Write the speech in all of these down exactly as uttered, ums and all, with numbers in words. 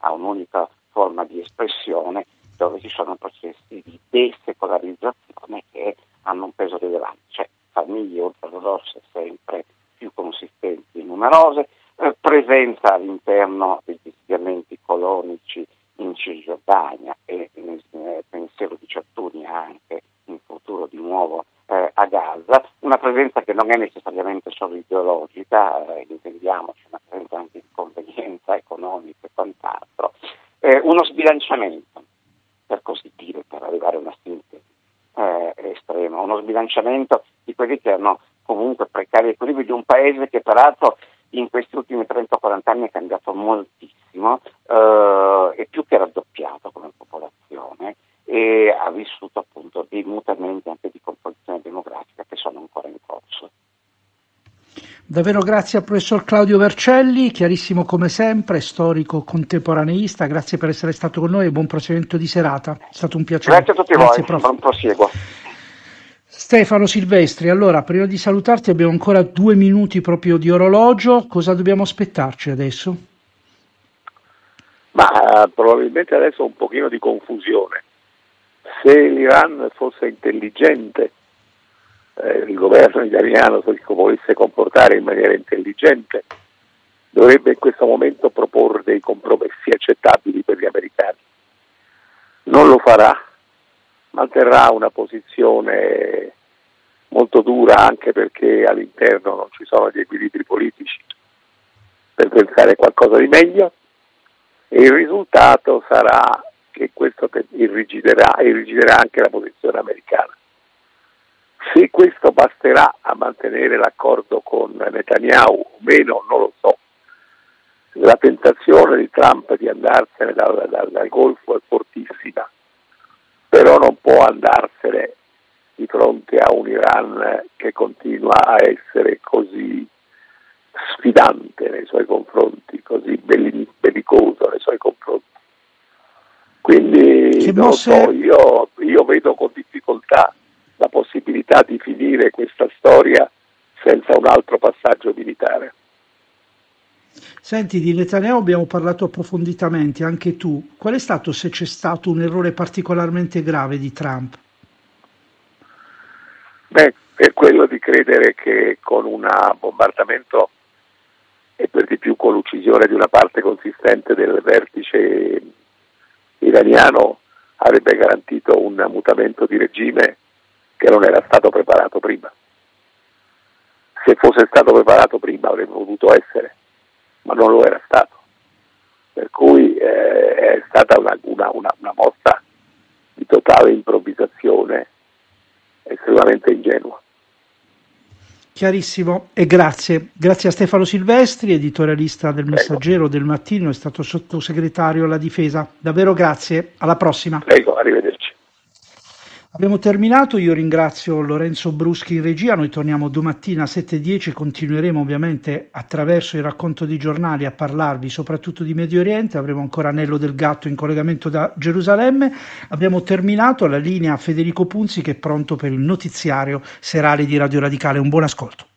ha un'unica forma di espressione, dove ci sono processi di desecolarizzazione che hanno un peso rilevante, cioè famiglie ortodosse sempre più consistenti e numerose, eh, presenza all'interno degli insediamenti colonici in Cisgiordania e nel eh, pensiero di certuni anche in futuro di nuovo eh, a Gaza, una presenza che non è necessariamente solo ideologica, eh, intendiamoci, una presenza anche di convenienza economica e quant'altro, eh, uno sbilanciamento, per così dire, per arrivare a una sintesi eh, estrema, uno sbilanciamento di quelli che hanno comunque precari equilibri di un paese che peraltro in questi ultimi trenta quaranta anni è cambiato moltissimo, eh, e più che raddoppiato come popolazione, e ha vissuto appunto dei mutamenti anche di composizione demografica che sono ancora in corso. Davvero grazie al professor Claudio Vercelli, chiarissimo come sempre, storico contemporaneista, grazie per essere stato con noi e buon proseguimento di serata, è stato un piacere. Grazie a tutti grazie, voi, prof. buon proseguo. Stefano Silvestri, allora prima di salutarti abbiamo ancora due minuti proprio di orologio, cosa dobbiamo aspettarci adesso? Ma probabilmente adesso un pochino di confusione. Se l'Iran fosse intelligente, eh, il governo iraniano se volesse comportare in maniera intelligente, dovrebbe in questo momento proporre dei compromessi accettabili per gli americani. Non lo farà, manterrà una posizione molto dura, anche perché all'interno non ci sono gli equilibri politici per pensare qualcosa di meglio, e il risultato sarà che questo irrigiderà, irrigiderà anche la posizione americana. Se questo basterà a mantenere l'accordo con Netanyahu o meno, non lo so. La tentazione di Trump di andarsene dal, dal, dal Golfo è fortissima, però non può andarsene di fronte a un Iran che continua a essere così sfidante nei suoi confronti, così bellicoso nei suoi confronti. Quindi che non mosse... lo so, io, io vedo con difficoltà la possibilità di finire questa storia senza un altro passaggio militare. Senti, di Netanyahu abbiamo parlato approfonditamente, anche tu. Qual è stato, se c'è stato, un errore particolarmente grave di Trump? Beh, è quello di credere che con un bombardamento e per di più con l'uccisione di una parte consistente del vertice iraniano avrebbe garantito un mutamento di regime che non era stato preparato prima. Se fosse stato preparato prima avrebbe potuto essere, ma non lo era stato. Per cui eh, è stata una, una, una, una mossa di totale improvvisazione, estremamente ingenua. Chiarissimo, e grazie. Grazie a Stefano Silvestri, editorialista del Messaggero, del Mattino, è stato sottosegretario alla Difesa. Davvero grazie, alla prossima. Prego, arrivederci. Abbiamo terminato, io ringrazio Lorenzo Bruschi in regia, noi torniamo domattina a sette e dieci, continueremo ovviamente attraverso il racconto di giornali a parlarvi soprattutto di Medio Oriente, avremo ancora Anello del Gatto in collegamento da Gerusalemme, abbiamo terminato la linea Federico Punzi che è pronto per il notiziario serale di Radio Radicale, un buon ascolto.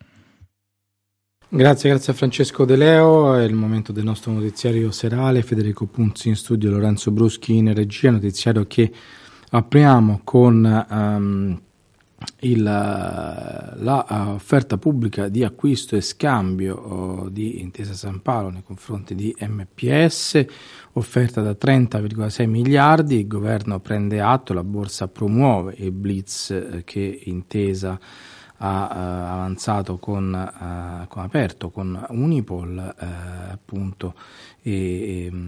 Grazie, grazie a Francesco De Leo, è il momento del nostro notiziario serale, Federico Punzi in studio, Lorenzo Bruschi in regia, notiziario che apriamo con um, il, la uh, offerta pubblica di acquisto e scambio uh, di Intesa San Paolo nei confronti di M P S, offerta da trenta virgola sei miliardi, il governo prende atto, la borsa promuove il blitz uh, che Intesa ha uh, avanzato con, uh, con aperto con Unipol uh, appunto e, e,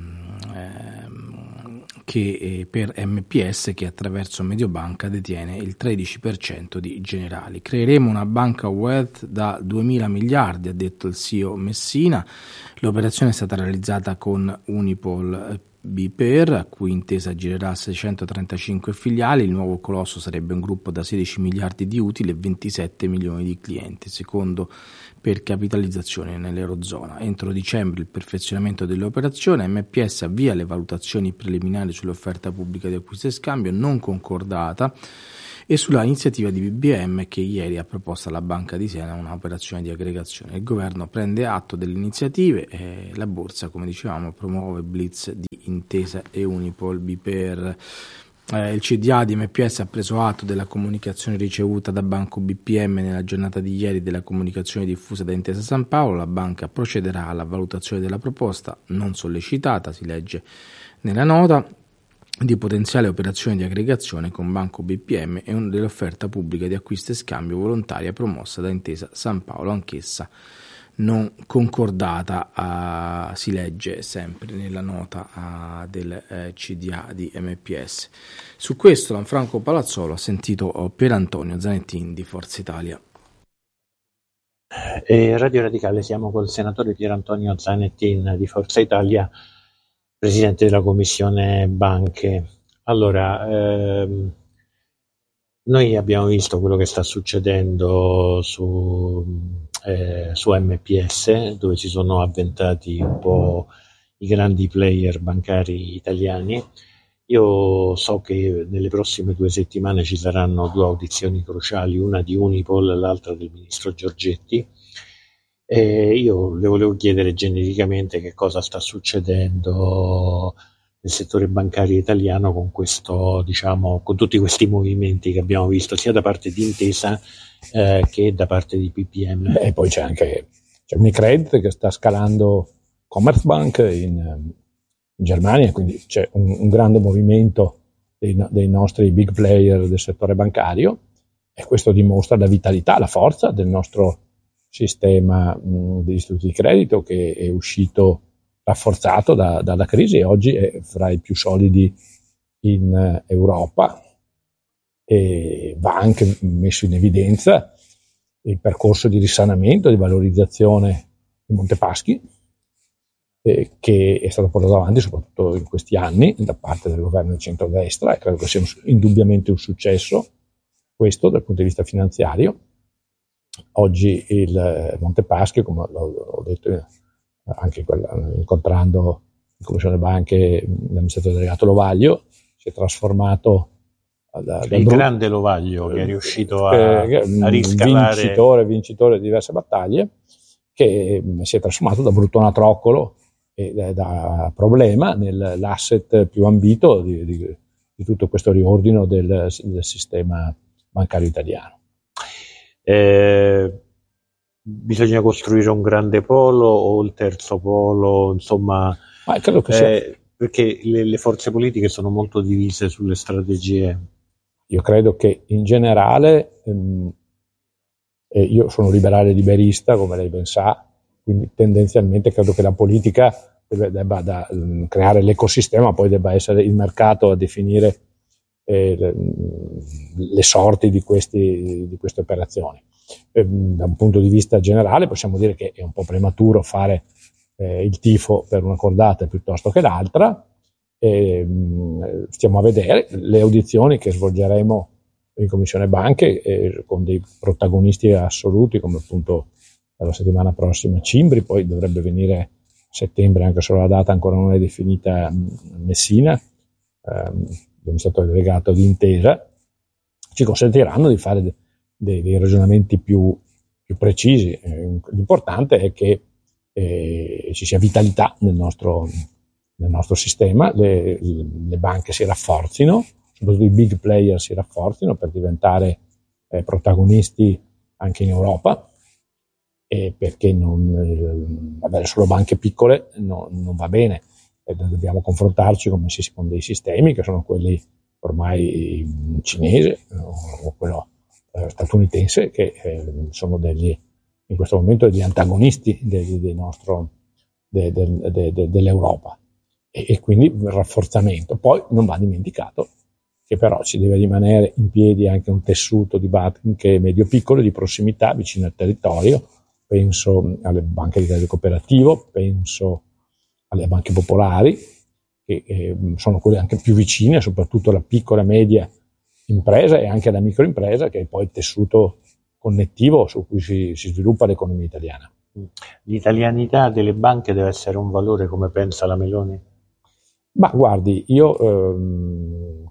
um, che eh, per M P S che attraverso Mediobanca detiene il tredici per cento di Generali. Creeremo una banca wealth da duemila miliardi, ha detto il C E O Messina. L'operazione è stata realizzata con Unipol B P R, a cui Intesa girerà seicentotrentacinque filiali. Il nuovo colosso sarebbe un gruppo da sedici miliardi di utili e ventisette milioni di clienti, secondo per capitalizzazione nell'Eurozona. Entro dicembre il perfezionamento delle operazioni, M P S avvia le valutazioni preliminari sull'offerta pubblica di acquisto e scambio non concordata. e sulla iniziativa di B B M che ieri ha proposto alla Banca di Siena un'operazione di aggregazione. Il governo prende atto delle iniziative e la borsa, come dicevamo, promuove blitz di Intesa e Unipol. B P R. Eh, il C D A di M P S ha preso atto della comunicazione ricevuta da Banco B P M nella giornata di ieri della comunicazione diffusa da Intesa San Paolo. La banca procederà alla valutazione della proposta non sollecitata, si legge nella nota, di potenziali operazioni di aggregazione con Banco B P M e una dell'offerta pubblica di acquisto e scambio volontaria promossa da Intesa San Paolo, anch'essa non concordata, uh, si legge sempre nella nota uh, del uh, C D A di M P S. Su questo Lanfranco Palazzolo ha sentito uh, Pier Antonio Zanettin di Forza Italia. Eh, Radio Radicale, siamo col senatore Pier Antonio Zanettin di Forza Italia, presidente della Commissione Banche. Allora, ehm, noi abbiamo visto quello che sta succedendo su, eh, su M P S, dove si sono avventati un po' i grandi player bancari italiani. Io so che nelle prossime due settimane ci saranno due audizioni cruciali, una di Unipol e l'altra del ministro Giorgetti. E io le volevo chiedere genericamente che cosa sta succedendo nel settore bancario italiano con questo, diciamo, con tutti questi movimenti che abbiamo visto sia da parte di Intesa eh, che da parte di B P M. E poi c'è anche c'è Unicredit che sta scalando Commerzbank in, in Germania, quindi c'è un, un grande movimento dei, dei nostri big player del settore bancario, e questo dimostra la vitalità, la forza del nostro sistema mh, degli istituti di credito, che è uscito rafforzato da, dalla crisi e oggi è fra i più solidi in uh, Europa, e va anche messo in evidenza il percorso di risanamento, di valorizzazione di Montepaschi, eh, che è stato portato avanti soprattutto in questi anni da parte del governo di centrodestra, e credo che sia un, indubbiamente un successo questo dal punto di vista finanziario. Oggi il Montepaschi, come ho detto anche incontrando in Commissione Banche l'amministratore delegato Lovaglio, si è trasformato da, il da grande Lovaglio che è riuscito a, eh, a riscalare, vincitore, vincitore di diverse battaglie, che si è trasformato da bruttone a troccolo e da, da problema nell'asset più ambito di, di, di tutto questo riordino del, del sistema bancario italiano. Eh, bisogna costruire un grande polo o il terzo polo, insomma, Ma credo che sia... eh, perché le, le forze politiche sono molto divise sulle strategie. Io credo che in generale, ehm, eh, io sono liberale liberista, come lei ben sa, quindi tendenzialmente credo che la politica debba, debba da, um, creare l'ecosistema, poi debba essere il mercato a definire eh, le, le sorti di, questi, di queste operazioni. Eh, da un punto di vista generale possiamo dire che è un po' prematuro fare eh, il tifo per una cordata piuttosto che l'altra. E, mh, stiamo a vedere le audizioni che svolgeremo in Commissione Banche eh, con dei protagonisti assoluti, come appunto la settimana prossima Cimbri, poi dovrebbe venire a settembre, anche se la data ancora non è definita, Messina, ehm, l'amministratore delegato di Intesa. Ci consentiranno di fare de- dei, dei ragionamenti più, più precisi. Eh, l'importante è che eh, ci sia vitalità nel nostro nel nostro sistema, le, le banche si rafforzino, soprattutto i big player si rafforzino per diventare eh, protagonisti anche in Europa, e perché non eh, avere solo banche piccole no, non va bene, e dobbiamo confrontarci con, con dei sistemi che sono quelli ormai cinese o quello eh, statunitense, che eh, sono degli, in questo momento degli antagonisti del, del nostro, de, de, de, de, dell'Europa. E quindi il rafforzamento. Poi non va dimenticato che però ci deve rimanere in piedi anche un tessuto di banche medio-piccole di prossimità vicino al territorio. Penso alle banche di credito cooperativo, penso alle banche popolari, che eh, sono quelle anche più vicine, soprattutto alla piccola e media impresa e anche alla microimpresa, che è poi il tessuto connettivo su cui si, si sviluppa l'economia italiana. L'italianità delle banche deve essere un valore, come pensa la Meloni? Ma guardi, io ehm,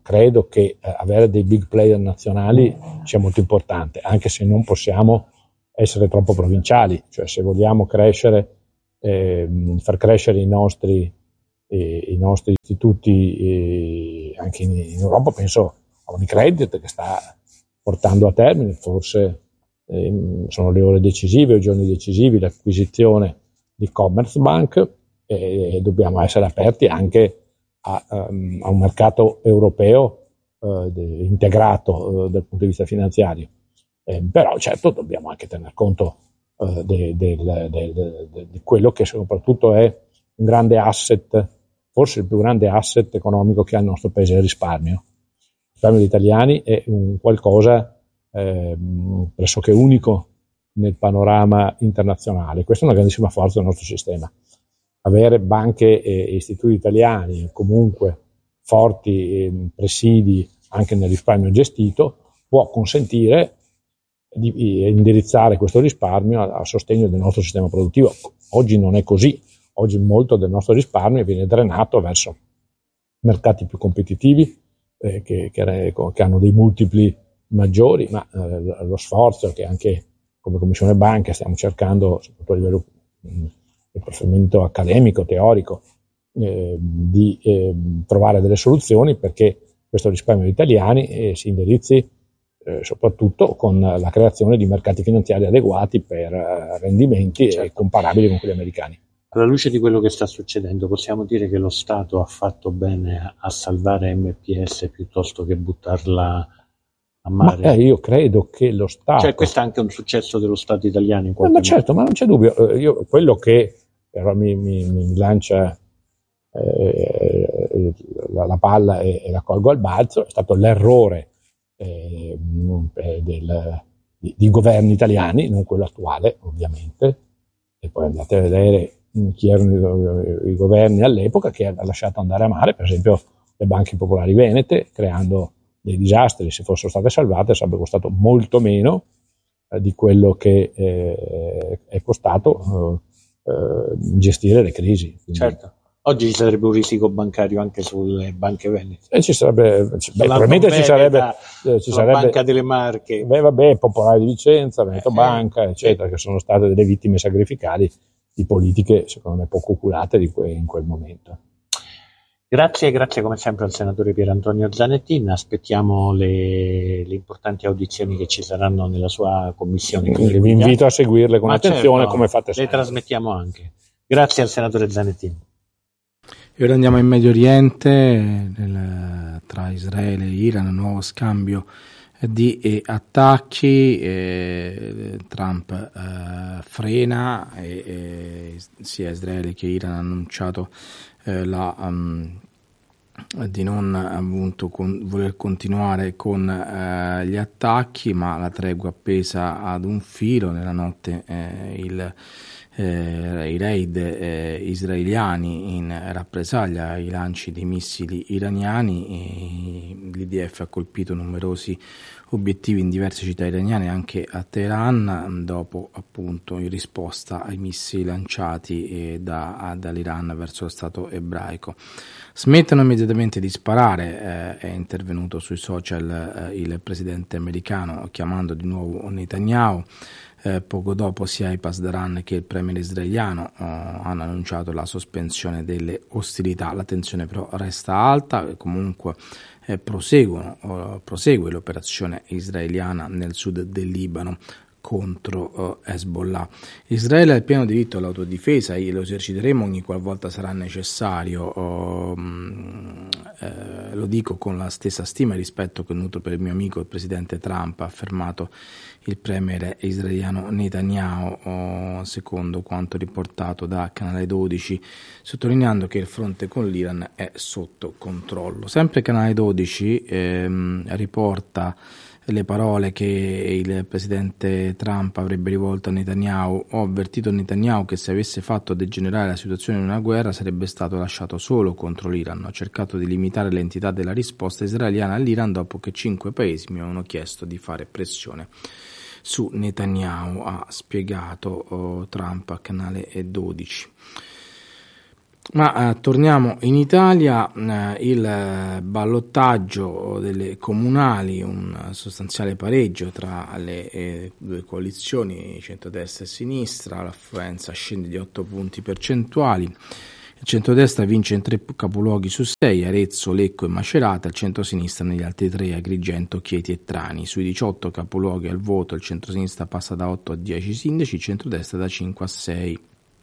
credo che eh, avere dei big player nazionali sia molto importante, anche se non possiamo essere troppo provinciali, cioè se vogliamo crescere, eh, far crescere i nostri, eh, i nostri istituti eh, anche in, in Europa, penso a Unicredit che sta portando a termine, forse eh, sono le ore decisive, i giorni decisivi, l'acquisizione di Commerzbank, e, e dobbiamo essere aperti anche a, um, a un mercato europeo uh, de, integrato uh, dal punto di vista finanziario. Eh, però certo dobbiamo anche tener conto uh, de, de, de, de, de, di quello che soprattutto è un grande asset, forse il più grande asset economico che ha il nostro paese, il risparmio. Il risparmio degli italiani è un qualcosa eh, pressoché unico nel panorama internazionale. Questa è una grandissima forza del nostro sistema. Avere banche e istituti italiani comunque forti eh, presidi anche nel risparmio gestito può consentire di indirizzare questo risparmio a, a sostegno del nostro sistema produttivo. Oggi non è così, oggi molto del nostro risparmio viene drenato verso mercati più competitivi eh, che, che, che hanno dei multipli maggiori, ma eh, lo sforzo che anche come Commissione Banca stiamo cercando, soprattutto a livello mh, di approfondimento accademico, teorico, eh, di eh, trovare delle soluzioni perché questo risparmio degli italiani eh, si indirizzi eh, soprattutto con la creazione di mercati finanziari adeguati per eh, rendimenti certo. e comparabili con quelli americani. Alla luce di quello che sta succedendo, possiamo dire che lo Stato ha fatto bene a salvare M P S piuttosto che buttarla a mare? Ma eh, io credo che lo Stato... Cioè questo è anche un successo dello Stato italiano in eh, qualche ma modo. certo, ma non c'è dubbio. Io, quello che però mi, mi, mi lancia eh, la, la palla e, e la colgo al balzo è stato l'errore eh, del, di, di governi italiani, non quello attuale ovviamente, e poi andate a vedere chi erano i, i governi all'epoca che hanno lasciato andare a mare, per esempio le banche popolari venete, creando dei disastri. Se fossero state salvate sarebbe costato molto meno eh, di quello che eh, è costato eh, eh, gestire le crisi. Quindi, certo. Oggi ci sarebbe un risico bancario anche sulle banche venete. E ci sarebbe, beh, probabilmente ci sarebbe, eh, ci sarebbe Banca delle Marche. Beh, vabbè, Popolare di Vicenza, Veneto eh, Banca, eccetera, eh. che sono state delle vittime sacrificali di politiche, secondo me, poco oculate di que- in quel momento. Grazie, grazie come sempre al senatore Pier Antonio Zanettin. Aspettiamo le, le importanti audizioni che ci saranno nella sua commissione. Vi invito a seguirle con Ma attenzione, certo, come fate le sempre. trasmettiamo anche. Grazie al senatore Zanettin. E ora andiamo in Medio Oriente, nel, tra Israele e Iran, nuovo scambio di eh, attacchi, eh, Trump eh, frena e eh, sia Israele che Iran hanno annunciato eh, la, um, di non appunto, con, voler continuare con eh, gli attacchi, ma la tregua appesa ad un filo. Nella notte eh, il Eh, i raid eh, israeliani in rappresaglia ai lanci di missili iraniani. L'I D F ha colpito numerosi obiettivi in diverse città iraniane, anche a Teheran, dopo appunto in risposta ai missili lanciati eh, da, dall'Iran verso lo Stato ebraico. Smettono immediatamente di sparare, eh, è intervenuto sui social eh, il presidente americano chiamando di nuovo Netanyahu. Eh, poco dopo sia i Pasdaran che il premier israeliano eh, hanno annunciato la sospensione delle ostilità. La tensione però resta alta e comunque eh, proseguono, eh, prosegue l'operazione israeliana nel sud del Libano contro eh, Hezbollah. Israele ha il pieno diritto all'autodifesa e lo eserciteremo ogni qualvolta sarà necessario. Oh, eh, lo dico con la stessa stima e rispetto che nutro per il mio amico il presidente Trump, ha affermato il premier israeliano Netanyahu, oh, secondo quanto riportato da Canale dodici, sottolineando che il fronte con l'Iran è sotto controllo. Sempre Canale dodici ehm, riporta le parole che il presidente Trump avrebbe rivolto a Netanyahu: ho avvertito Netanyahu che se avesse fatto degenerare la situazione in una guerra sarebbe stato lasciato solo contro l'Iran. Ho cercato di limitare l'entità della risposta israeliana all'Iran dopo che cinque paesi mi avevano chiesto di fare pressione su Netanyahu, ha spiegato oh, Trump a Canale dodici. Ma eh, torniamo in Italia, eh, il eh, ballottaggio delle comunali, un eh, sostanziale pareggio tra le eh, due coalizioni, centrodestra e sinistra, l'affluenza scende di otto punti percentuali, il centrodestra vince in tre capoluoghi su sei, Arezzo, Lecco e Macerata, il centrosinistra negli altri tre, Agrigento, Chieti e Trani. Sui diciotto capoluoghi al voto il centrosinistra passa da otto a dieci sindaci, il centrodestra da cinque a sei.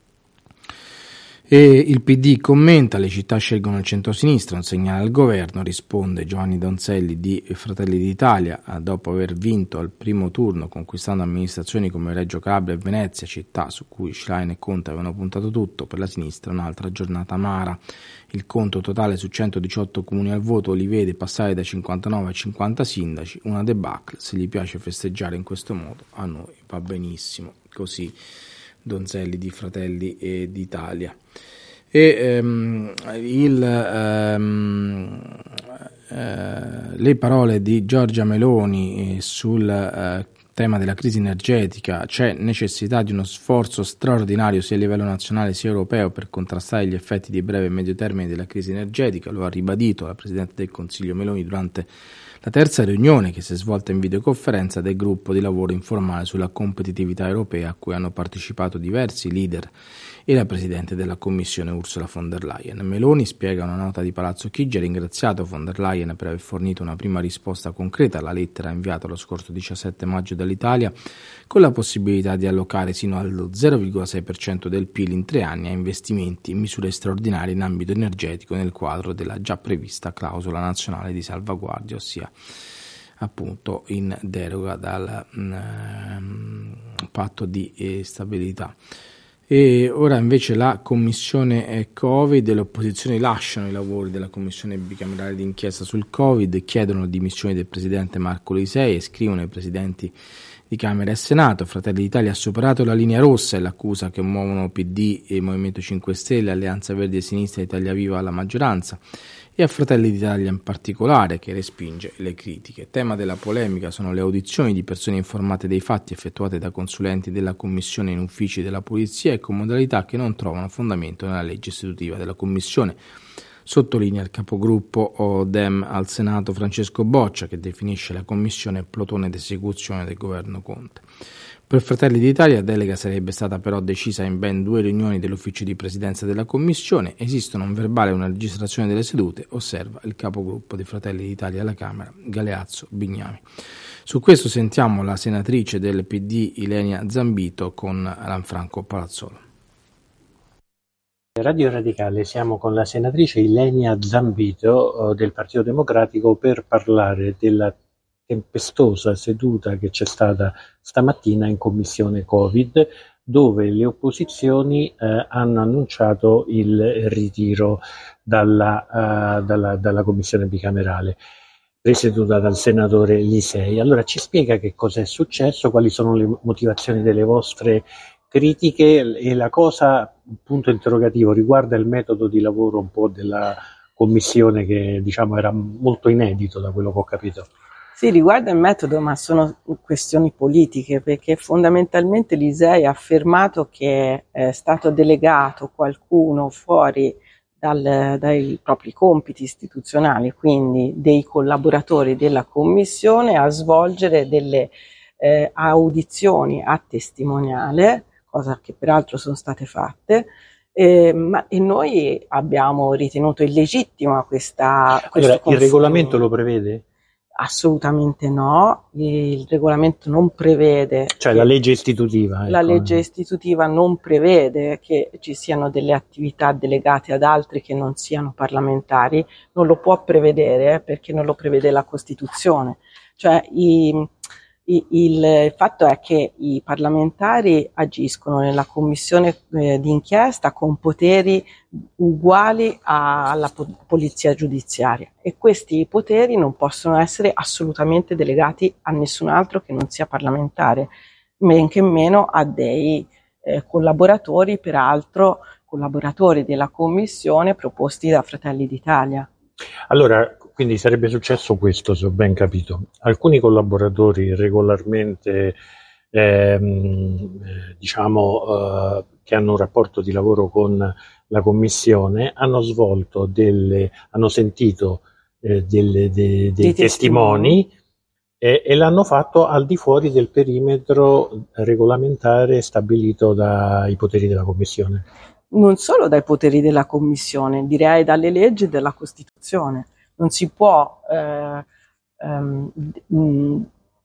E il P D commenta: le città scelgono il centrosinistra, un segnale al governo, risponde Giovanni Donzelli di Fratelli d'Italia, dopo aver vinto al primo turno conquistando amministrazioni come Reggio Calabria e Venezia, città su cui Schlein e Conte avevano puntato tutto. Per la sinistra un'altra giornata amara, il conto totale su centodiciotto comuni al voto li vede passare da cinquantanove a cinquanta sindaci, una debacle. Se gli piace festeggiare in questo modo, a noi va benissimo, così Donzelli di Fratelli e d'Italia. E ehm, il, ehm, eh, le parole di Giorgia Meloni sul eh, tema della crisi energetica: c'è necessità di uno sforzo straordinario sia a livello nazionale sia europeo per contrastare gli effetti di breve e medio termine della crisi energetica. Lo ha ribadito la Presidente del Consiglio Meloni durante la terza riunione che si è svolta in videoconferenza del gruppo di lavoro informale sulla competitività europea, a cui hanno partecipato diversi leader e la Presidente della Commissione Ursula von der Leyen. Meloni, spiega una nota di Palazzo Chigi, ha ringraziato von der Leyen per aver fornito una prima risposta concreta alla lettera inviata lo scorso diciassette maggio dall'Italia, con la possibilità di allocare sino allo zero virgola sei per cento del P I L in tre anni a investimenti e misure straordinarie in ambito energetico nel quadro della già prevista clausola nazionale di salvaguardia, ossia appunto in deroga dal mm, patto di eh, stabilità. E ora invece la commissione Covid e le opposizioni lasciano i lavori della commissione bicamerale d'inchiesta sul Covid, chiedono le dimissioni del presidente Marco Lisei e scrivono ai presidenti di Camera e Senato. Fratelli d'Italia ha superato la linea rossa e l'accusa che muovono P D e Movimento cinque Stelle, Alleanza Verdi e Sinistra e Italia Viva alla maggioranza, e a Fratelli d'Italia in particolare, che respinge le critiche. Tema della polemica sono le audizioni di persone informate dei fatti effettuate da consulenti della Commissione in uffici della Polizia e con modalità che non trovano fondamento nella legge istitutiva della Commissione. Sottolinea il capogruppo Dem al Senato Francesco Boccia, che definisce la Commissione plotone d'esecuzione del governo Conte. Per Fratelli d'Italia la delega sarebbe stata però decisa in ben due riunioni dell'ufficio di presidenza della Commissione. Esistono un verbale e una registrazione delle sedute, osserva il capogruppo di Fratelli d'Italia alla Camera, Galeazzo Bignami. Su questo sentiamo la senatrice del P D Ilenia Zambito con Lanfranco Palazzolo. Radio Radicale, siamo con la senatrice Ilenia Zambito del Partito Democratico per parlare della tempestosa seduta che c'è stata stamattina in commissione Covid, dove le opposizioni eh, hanno annunciato il ritiro dalla, uh, dalla, dalla commissione bicamerale presieduta dal senatore Lisei. Allora ci spiega che cosa è successo, quali sono le motivazioni delle vostre critiche, e la cosa, punto interrogativo, riguarda il metodo di lavoro un po' della commissione, che diciamo era molto inedito da quello che ho capito. Sì, riguarda il metodo, ma sono questioni politiche, perché fondamentalmente Lisei ha affermato che è stato delegato qualcuno fuori dal, dai propri compiti istituzionali, quindi dei collaboratori della commissione, a svolgere delle eh, audizioni a testimoniale, cosa che peraltro sono state fatte. Eh, ma, e noi abbiamo ritenuto illegittima questa... Allora, il regolamento lo prevede? Assolutamente no, il regolamento non prevede... Cioè la legge istitutiva. Ecco. La legge istitutiva non prevede che ci siano delle attività delegate ad altri che non siano parlamentari, non lo può prevedere perché non lo prevede la Costituzione. Cioè i... Il fatto è che i parlamentari agiscono nella commissione eh, d'inchiesta con poteri uguali a, alla po- polizia giudiziaria, e questi poteri non possono essere assolutamente delegati a nessun altro che non sia parlamentare, men che meno a dei eh, collaboratori, peraltro collaboratori della commissione proposti da Fratelli d'Italia. Allora, quindi sarebbe successo questo, se ho ben capito. Alcuni collaboratori regolarmente, ehm, diciamo, eh, che hanno un rapporto di lavoro con la Commissione, hanno svolto delle, hanno sentito eh, delle, de, dei testimoni e, e l'hanno fatto al di fuori del perimetro regolamentare stabilito dai poteri della Commissione. Non solo dai poteri della Commissione, direi dalle leggi e dalla Costituzione. Non si può eh, ehm, mh,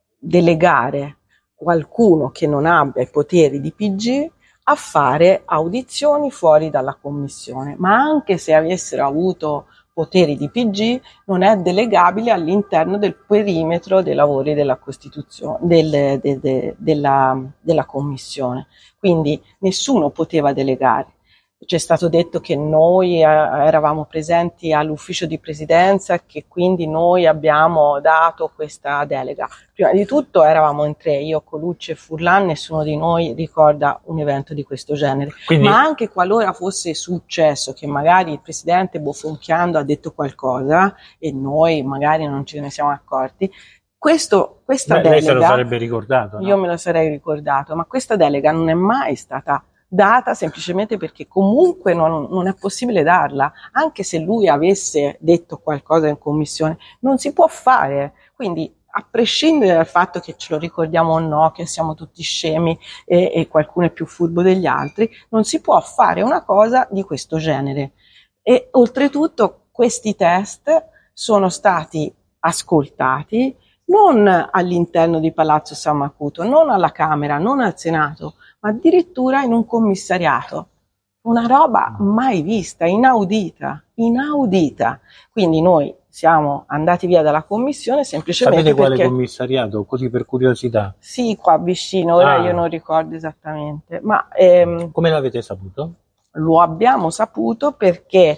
delegare qualcuno che non abbia i poteri di P G a fare audizioni fuori dalla Commissione, ma anche se avessero avuto poteri di P G non è delegabile all'interno del perimetro dei lavori della Costituzione, del, de, de, della, della Commissione. Quindi nessuno poteva delegare. C'è stato detto che noi eh, eravamo presenti all'ufficio di presidenza e che quindi noi abbiamo dato questa delega. Prima di tutto eravamo in tre, io, Colucci e Furlan, nessuno di noi ricorda un evento di questo genere. Quindi... Ma anche qualora fosse successo che magari il presidente bofonchiando ha detto qualcosa e noi magari non ce ne siamo accorti, questo, questa Beh, delega... Lei se lo sarebbe ricordato, no? Io me lo sarei ricordato, ma questa delega non è mai stata data semplicemente perché comunque non, non è possibile darla, anche se lui avesse detto qualcosa in commissione, non si può fare. Quindi, a prescindere dal fatto che ce lo ricordiamo o no, che siamo tutti scemi e, e qualcuno è più furbo degli altri, non si può fare una cosa di questo genere. E oltretutto questi test sono stati ascoltati non all'interno di Palazzo San Macuto, non alla Camera, non al Senato, ma addirittura in un commissariato. Una roba mai vista, inaudita, inaudita. Quindi noi siamo andati via dalla commissione semplicemente Sapete quale perché... commissariato? Così per curiosità. Sì, qua vicino, ora Ah. io non ricordo esattamente. Ma ehm, come l'avete saputo? Lo abbiamo saputo perché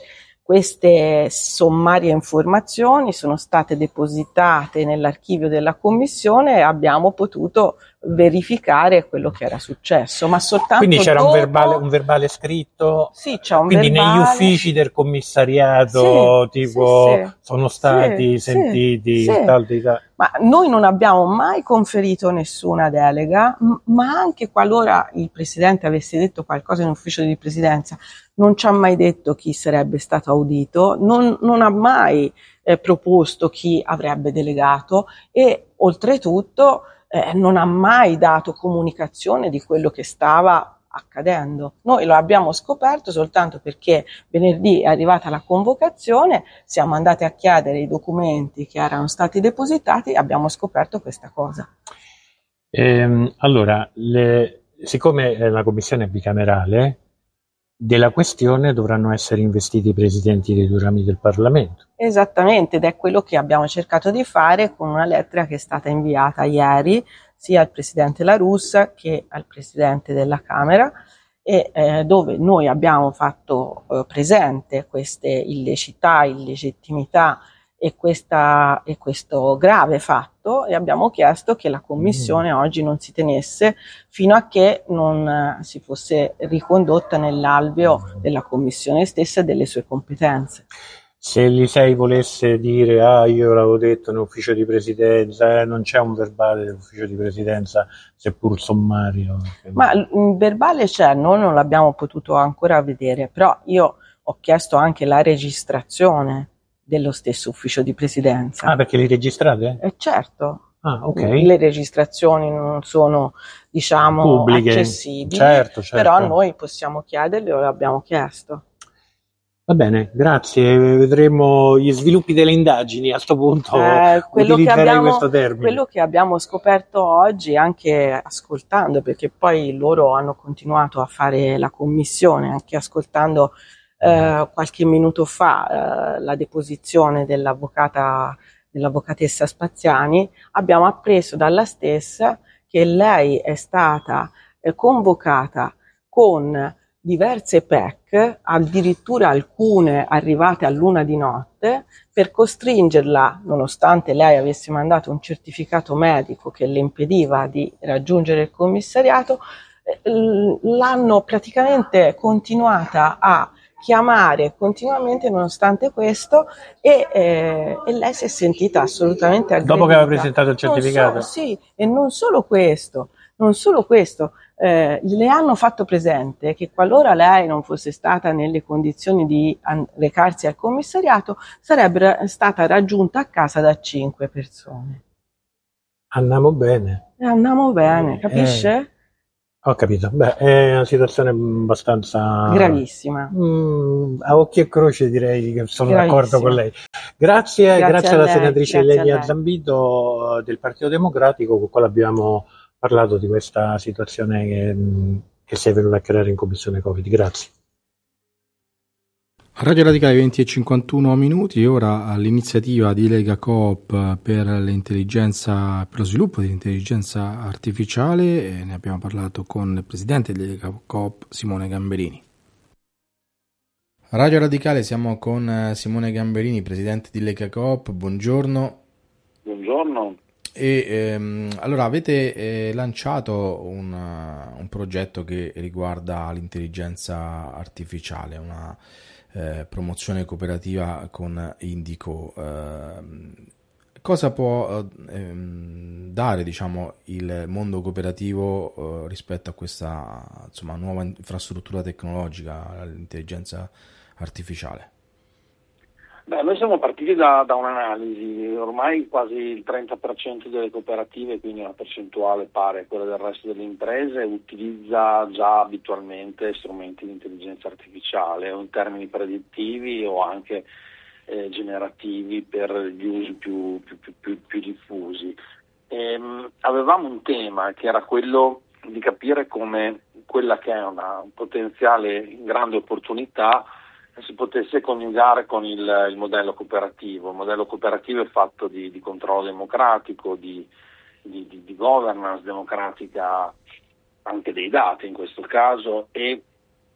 queste sommarie informazioni sono state depositate nell'archivio della commissione e abbiamo potuto verificare quello che era successo, ma soltanto Quindi c'era dopo... un, verbale, un verbale scritto? Sì, c'è un Quindi verbale. negli uffici del commissariato, Sì, tipo, sì, sì. sono stati Sì, sentiti sì, sì. tal di tal. Ma noi non abbiamo mai conferito nessuna delega, m- ma anche qualora il Presidente avesse detto qualcosa in ufficio di presidenza, non ci ha mai detto chi sarebbe stato audito, non, non ha mai eh, proposto chi avrebbe delegato e oltretutto eh, non ha mai dato comunicazione di quello che stava accadendo. Noi lo abbiamo scoperto soltanto perché venerdì è arrivata la convocazione, siamo andati a chiedere i documenti che erano stati depositati e abbiamo scoperto questa cosa. Ehm, allora, le, siccome è la commissione bicamerale, della questione dovranno essere investiti i presidenti dei due rami del Parlamento. Esattamente, ed è quello che abbiamo cercato di fare con una lettera che è stata inviata ieri sia al Presidente La Russa che al Presidente della Camera e eh, dove noi abbiamo fatto eh, presente queste illecità, illegittimità e, questa, e questo grave fatto e abbiamo chiesto che la Commissione mm. oggi non si tenesse fino a che non eh, si fosse ricondotta nell'alveo della Commissione stessa e delle sue competenze. Se l'Isei volesse dire, ah io l'avevo detto nell'ufficio di presidenza, eh, non c'è un verbale dell'ufficio di presidenza, seppur sommario. Ma il verbale c'è, noi non l'abbiamo potuto ancora vedere, però io ho chiesto anche la registrazione dello stesso ufficio di presidenza. Ah, perché li registrate? Eh, certo. Ah, ok. Le registrazioni non sono, diciamo, pubbliche, accessibili, certo, certo. Però noi possiamo chiederle o l'abbiamo chiesto. Va bene, grazie. Vedremo gli sviluppi delle indagini. A questo punto eh, quello che abbiamo, questo termine. Quello che abbiamo scoperto oggi, anche ascoltando, perché poi loro hanno continuato a fare la commissione, anche ascoltando eh, qualche minuto fa eh, la deposizione dell'avvocata, dell'avvocatessa Spaziani, abbiamo appreso dalla stessa che lei è stata eh, convocata con diverse P E C, addirittura alcune arrivate a luna di notte, per costringerla, nonostante lei avesse mandato un certificato medico che le impediva di raggiungere il commissariato, l'hanno praticamente continuata a chiamare continuamente nonostante questo e, eh, e lei si è sentita assolutamente aggredita. Dopo che aveva presentato il certificato? Non so, sì, e non solo questo. Non solo questo, eh, le hanno fatto presente che qualora lei non fosse stata nelle condizioni di an- recarsi al commissariato, sarebbe stata raggiunta a casa da cinque persone. Andiamo bene. E andiamo bene, capisce? Eh, ho capito. Beh, è una situazione abbastanza Gravissima. Mm, a occhi e croce direi che sono Gravissima. d'accordo con lei. Grazie, Grazie grazie a alla lei, senatrice grazie a Elenia lei. Zambito del Partito Democratico, con la quale abbiamo parlato di questa situazione che, che si è venuta a creare in Commissione Covid. Grazie. Radio Radicale venti e cinquantuno minuti, ora all'iniziativa di Lega Coop per l'intelligenza, per lo sviluppo dell'intelligenza artificiale, e ne abbiamo parlato con il presidente di Lega Coop, Simone Gamberini. Radio Radicale, siamo con Simone Gamberini, presidente di Lega Coop, buongiorno. Buongiorno. E ehm, allora avete eh, lanciato un, uh, un progetto che riguarda l'intelligenza artificiale, una eh, promozione cooperativa con Indico. Eh, cosa può ehm, dare, diciamo, il mondo cooperativo eh, rispetto a questa, insomma, nuova infrastruttura tecnologica, all'intelligenza artificiale? Beh, noi siamo partiti da, da un'analisi, ormai quasi il trenta per cento delle cooperative, quindi una percentuale pari a quella del resto delle imprese, utilizza già abitualmente strumenti di intelligenza artificiale o in termini predittivi o anche eh, generativi per gli usi più, più, più, più, più diffusi. Ehm, avevamo un tema che era quello di capire come quella che è una potenziale grande opportunità si potesse coniugare con il, il modello cooperativo. Il modello cooperativo è fatto di, di controllo democratico, di, di, di, di governance democratica anche dei dati in questo caso, e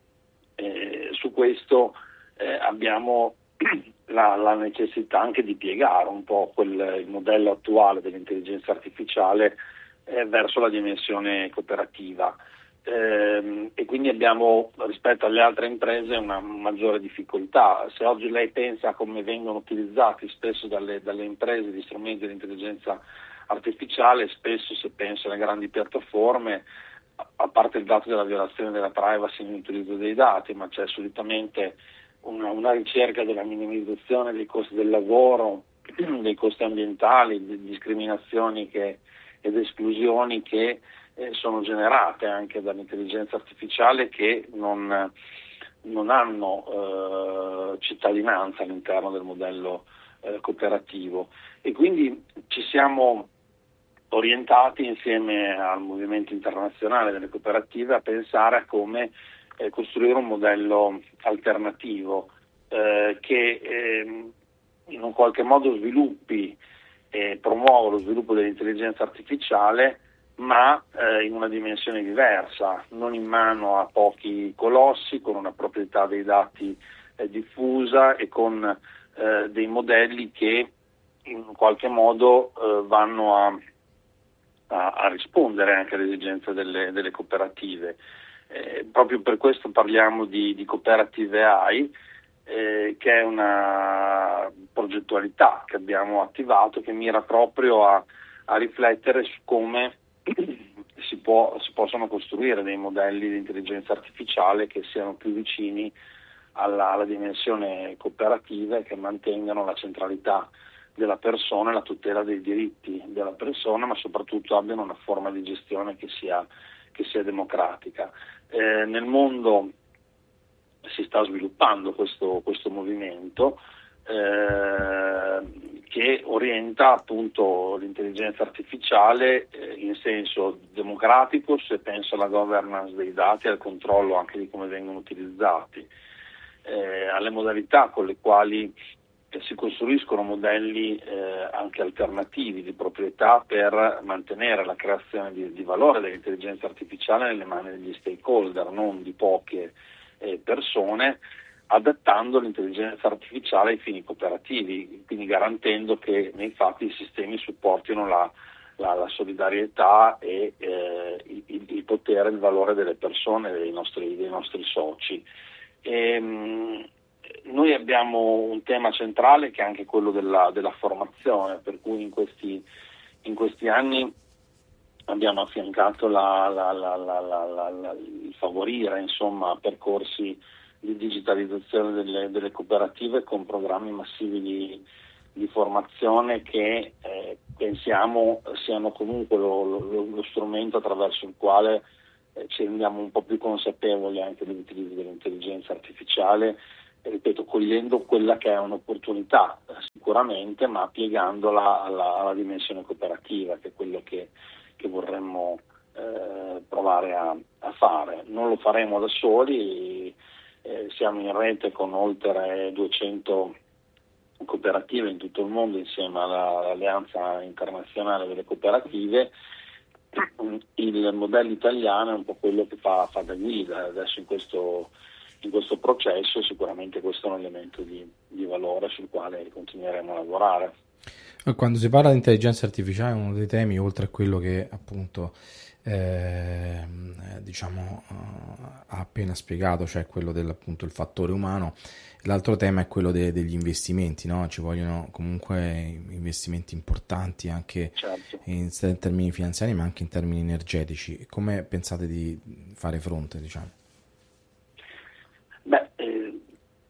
eh, su questo eh, abbiamo la, la necessità anche di piegare un po' quel, il modello attuale dell'intelligenza artificiale eh, verso la dimensione cooperativa. Eh, e quindi abbiamo, rispetto alle altre imprese, una maggiore difficoltà. Se oggi lei pensa a come vengono utilizzati spesso dalle, dalle imprese gli strumenti di intelligenza artificiale, spesso se pensa alle grandi piattaforme, a parte il dato della violazione della privacy nell'utilizzo dei dati, ma c'è solitamente una, una ricerca della minimizzazione dei costi del lavoro, dei costi ambientali, di discriminazioni che, ed esclusioni che eh, sono generate anche dall'intelligenza artificiale, che non, non hanno eh, cittadinanza all'interno del modello eh, cooperativo. E quindi ci siamo orientati insieme al movimento internazionale delle cooperative a pensare a come eh, costruire un modello alternativo eh, che eh, in un qualche modo sviluppi e promuova lo sviluppo dell'intelligenza artificiale, ma eh, in una dimensione diversa, non in mano a pochi colossi, con una proprietà dei dati eh, diffusa e con eh, dei modelli che in qualche modo eh, vanno a, a, a rispondere anche alle esigenze delle, delle cooperative. Eh, proprio per questo parliamo di, di Cooperative A I, eh, che è una progettualità che abbiamo attivato, che mira proprio a, a riflettere su come si, può, si possono costruire dei modelli di intelligenza artificiale che siano più vicini alla, alla dimensione cooperativa e che mantengano la centralità della persona e la tutela dei diritti della persona, ma soprattutto abbiano una forma di gestione che sia, che sia democratica. Eh, nel mondo si sta sviluppando questo, questo movimento eh, che orienta appunto l'intelligenza artificiale eh, in senso democratico, se penso alla governance dei dati, al controllo anche di come vengono utilizzati, eh, alle modalità con le quali eh, si costruiscono modelli eh, anche alternativi di proprietà per mantenere la creazione di, di valore dell'intelligenza artificiale nelle mani degli stakeholder, non di poche eh, persone, adattando l'intelligenza artificiale ai fini cooperativi, quindi garantendo che nei fatti i sistemi supportino la, la, la solidarietà e eh, il, il potere e il valore delle persone, dei nostri, dei nostri soci. E, mh, noi abbiamo un tema centrale che è anche quello della, della formazione, per cui in questi, in questi anni abbiamo affiancato la, la, la, la, la, la, la, il favorire insomma, percorsi di digitalizzazione delle, delle cooperative con programmi massivi di, di formazione che eh, pensiamo siano comunque lo, lo, lo strumento attraverso il quale eh, ci rendiamo un po' più consapevoli anche dell'utilizzo dell'intelligenza artificiale, e, ripeto, cogliendo quella che è un'opportunità eh, sicuramente, ma piegandola alla, alla dimensione cooperativa, che è quello che, che vorremmo eh, provare a, a fare. Non lo faremo da soli. Eh, siamo in rete con oltre duecento cooperative in tutto il mondo insieme all'Alleanza Internazionale delle Cooperative. Il modello italiano è un po' quello che fa, fa da guida adesso in questo, in questo processo, e sicuramente questo è un elemento di, di valore sul quale continueremo a lavorare. Quando si parla di intelligenza artificiale, uno dei temi, oltre a quello che appunto eh, diciamo ha appena spiegato, cioè quello dell'appunto il fattore umano, l'altro tema è quello de- degli investimenti, no? Ci vogliono comunque investimenti importanti anche certo. in, in termini finanziari, ma anche in termini energetici. Come pensate di fare fronte, diciamo? Beh, eh,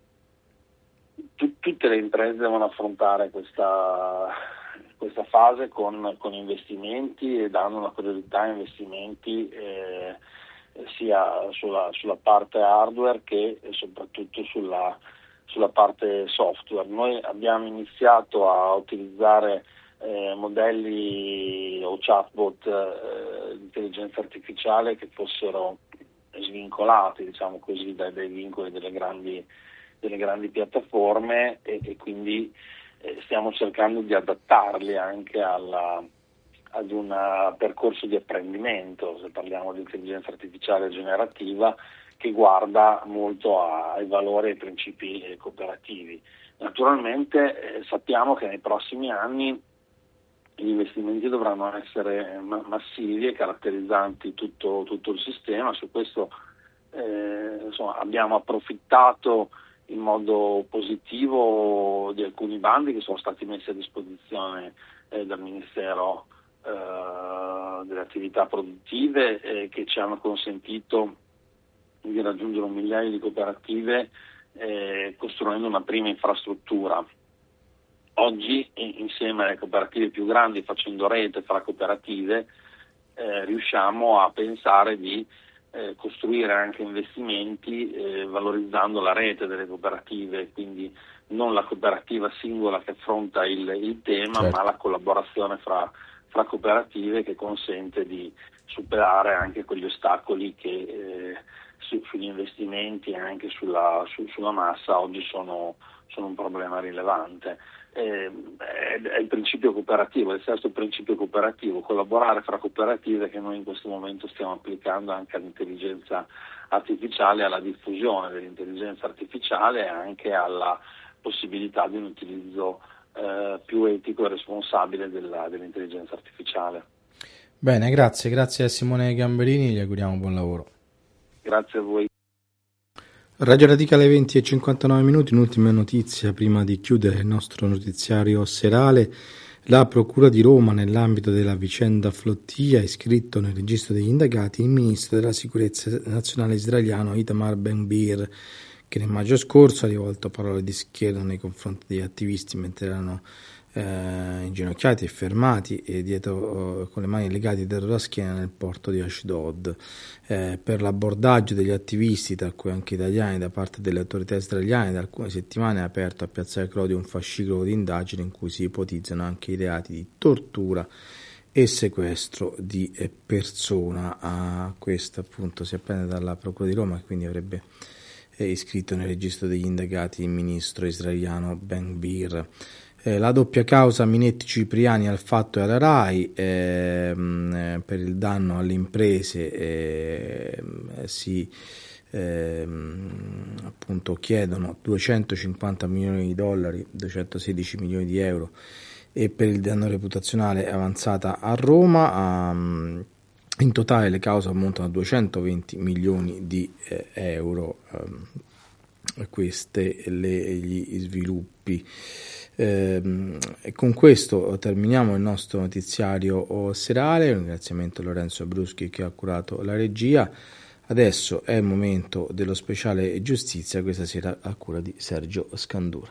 t- tutte le imprese devono affrontare questa, questa fase con, con investimenti, e dando una priorità a investimenti eh, sia sulla, sulla parte hardware che soprattutto sulla, sulla parte software. Noi abbiamo iniziato a utilizzare eh, modelli o chatbot eh, di intelligenza artificiale che fossero svincolati, diciamo così, dai, dai vincoli delle grandi, delle grandi piattaforme, e, e quindi eh, stiamo cercando di adattarli anche alla, ad un percorso di apprendimento, se parliamo di intelligenza artificiale generativa, che guarda molto ai valori e ai principi eh, cooperativi. Naturalmente eh, sappiamo che nei prossimi anni gli investimenti dovranno essere massivi e caratterizzanti tutto, tutto il sistema. Su questo eh, insomma, abbiamo approfittato in modo positivo di alcuni bandi che sono stati messi a disposizione eh, dal Ministero eh, delle attività produttive, eh, che ci hanno consentito di raggiungere un migliaio di cooperative eh, costruendo una prima infrastruttura. Oggi, insieme alle cooperative più grandi, facendo rete fra cooperative, eh, riusciamo a pensare di eh, costruire anche investimenti eh, valorizzando la rete delle cooperative, quindi non la cooperativa singola che affronta il, il tema, certo. ma la collaborazione fra, fra cooperative, che consente di superare anche quegli ostacoli che eh, su, sugli investimenti e anche sulla, su, sulla massa oggi sono, sono un problema rilevante. Eh, è, è il principio cooperativo, è il sesto principio cooperativo, collaborare fra cooperative, che noi in questo momento stiamo applicando anche all'intelligenza artificiale, alla diffusione dell'intelligenza artificiale e anche alla possibilità di un utilizzo eh, più etico e responsabile della, dell'intelligenza artificiale. Bene, grazie, grazie a Simone Gamberini, gli auguriamo buon lavoro. Grazie a voi. Radio Radicale venti e cinquantanove minuti, un'ultima notizia prima di chiudere il nostro notiziario serale. La Procura di Roma, nell'ambito della vicenda Flotilla, ha iscritto nel registro degli indagati il ministro della sicurezza nazionale israeliano Itamar Ben-Gvir, che nel maggio scorso ha rivolto parole di scherno nei confronti degli attivisti mentre erano eh, inginocchiati e fermati e dietro eh, con le mani legate dietro la schiena nel porto di Ashdod. Eh, per l'abordaggio degli attivisti, tra cui anche italiani, da parte delle autorità israeliane, da alcune settimane è aperto a Piazzale Clodi un fascicolo di indagini in cui si ipotizzano anche i reati di tortura e sequestro di persona. A questo appunto si apprende dalla Procura di Roma, che quindi avrebbe eh, iscritto nel registro degli indagati il ministro israeliano Ben-Gvir. Eh, la doppia causa Minetti Cipriani al Fatto e alla RAI ehm, eh, per il danno alle imprese eh, si ehm, appunto chiedono duecentocinquanta milioni di dollari, duecentosedici milioni di euro, e per il danno reputazionale avanzata a Roma. Um, in totale le cause ammontano a duecentoventi milioni di eh, euro. Um, queste le, gli sviluppi. Eh, e con questo terminiamo il nostro notiziario serale. Un ringraziamento a Lorenzo Bruschi che ha curato la regia. Adesso è il momento dello speciale giustizia, questa sera a cura di Sergio Scandura.